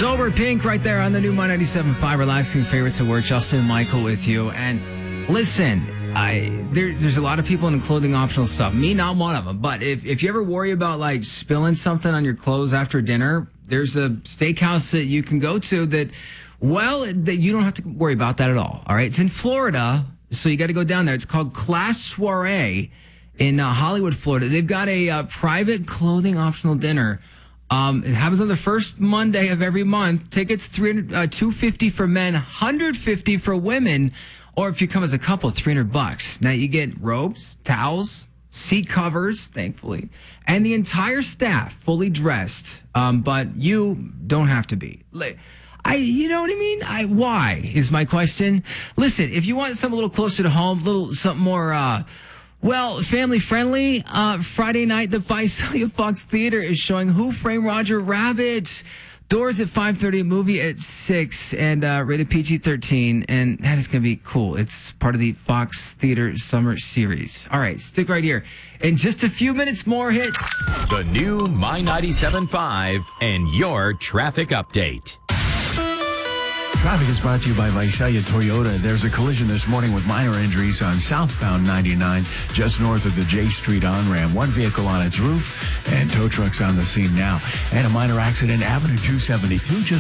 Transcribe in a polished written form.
Sober Pink right there on the new My 97.5 Relaxing Favorites at Work. Justin and Michael with you. And listen, there's a lot of people in the clothing optional stuff. Me, not one of them. But if you ever worry about like spilling something on your clothes after dinner, there's a steakhouse that you can go to that you don't have to worry about that at all. All right. It's in Florida. So you got to go down there. It's called Class Soiree in Hollywood, Florida. They've got a private clothing optional dinner. It happens on the first Monday of every month. Tickets $250 for men, $150 for women, or if you come as a couple, $300. Now you get robes, towels, seat covers, thankfully, and the entire staff fully dressed. But you don't have to be. You know what I mean? Why is my question. Listen, if you want something a little closer to home, something more. Family friendly. Friday night, the Visalia Fox Theater is showing Who Framed Roger Rabbit. Doors at 5:30, movie at 6, and rated PG-13. And that is going to be cool. It's part of the Fox Theater Summer Series. All right, stick right here. In just a few minutes, more hits. The new My 97.5 and your traffic update. Traffic is brought to you by Visalia Toyota. There's a collision this morning with minor injuries on southbound 99, just north of the J Street on-ramp. One vehicle on its roof and tow trucks on the scene now. And a minor accident, Avenue 272, just